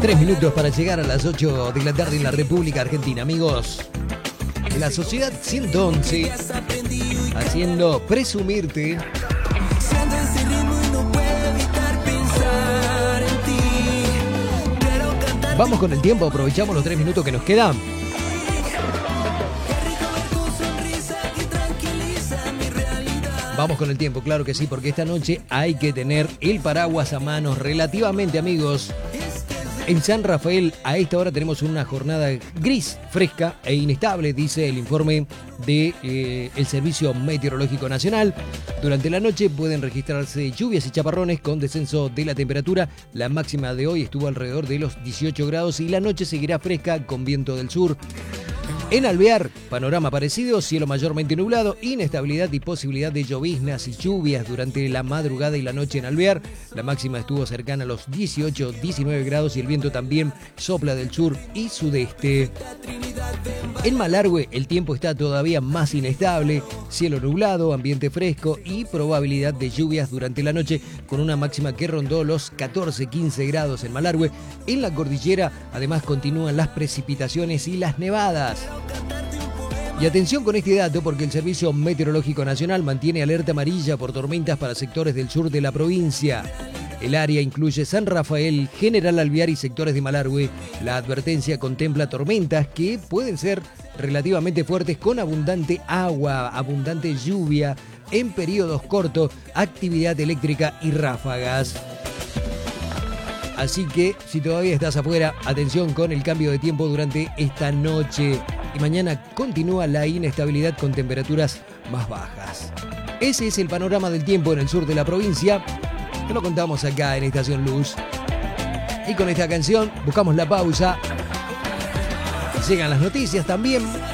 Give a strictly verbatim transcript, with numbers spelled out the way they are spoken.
Tres minutos para llegar a las ocho de la tarde en la República Argentina, amigos. La Sociedad ciento once, haciendo presumirte. Vamos con el tiempo, aprovechamos los tres minutos que nos quedan. Vamos con el tiempo, claro que sí, porque esta noche hay que tener el paraguas a mano relativamente, amigos. En San Rafael a esta hora tenemos una jornada gris, fresca e inestable, dice el informe del de, eh, Servicio Meteorológico Nacional. Durante la noche pueden registrarse lluvias y chaparrones con descenso de la temperatura. La máxima de hoy estuvo alrededor de los dieciocho grados y la noche seguirá fresca con viento del sur. En Alvear, panorama parecido, cielo mayormente nublado, inestabilidad y posibilidad de lloviznas y lluvias durante la madrugada y la noche en Alvear. La máxima estuvo cercana a los dieciocho, diecinueve grados y el viento también sopla del sur y sudeste. En Malargüe el tiempo está todavía más inestable, cielo nublado, ambiente fresco y probabilidad de lluvias durante la noche con una máxima que rondó los catorce, quince grados en Malargüe. En la cordillera además continúan las precipitaciones y las nevadas. Y atención con este dato porque el Servicio Meteorológico Nacional mantiene alerta amarilla por tormentas para sectores del sur de la provincia. El área incluye San Rafael, General Alvear y sectores de Malargüe. La advertencia contempla tormentas que pueden ser relativamente fuertes con abundante agua, abundante lluvia en periodos cortos, actividad eléctrica y ráfagas. Así que si todavía estás afuera, atención con el cambio de tiempo durante esta noche. Y mañana continúa la inestabilidad con temperaturas más bajas. Ese es el panorama del tiempo en el sur de la provincia. Te lo contamos acá en Estación Luz. Y con esta canción buscamos la pausa. Llegan las noticias también.